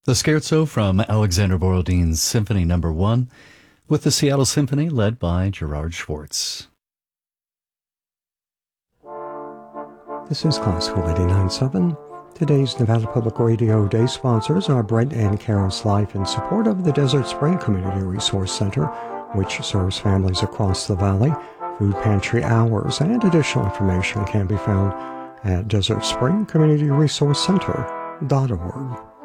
The Scherzo from Alexander Borodin's Symphony No. 1 with the Seattle Symphony led by Gerard Schwartz. This is Classical 89.7. Today's Nevada Public Radio Day sponsors are Brent and Karen's Life in support of the Desert Spring Community Resource Center, which serves families across the valley. Food pantry hours and additional information can be found at desertspringcommunityresourcecenter.org.